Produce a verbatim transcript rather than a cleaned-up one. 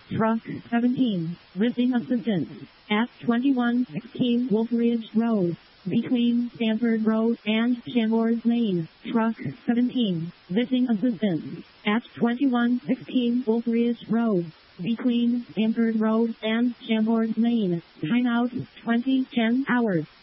Truck seventeen, lifting assistance at twenty-one sixteen Wolf Ridge Road, between Stanford Road and Shamors Lane. Truck seventeen, lifting assistance at twenty-one sixteen Wolf Ridge Road, between Stanford Road and Shamors Lane. Timeout twenty ten hours.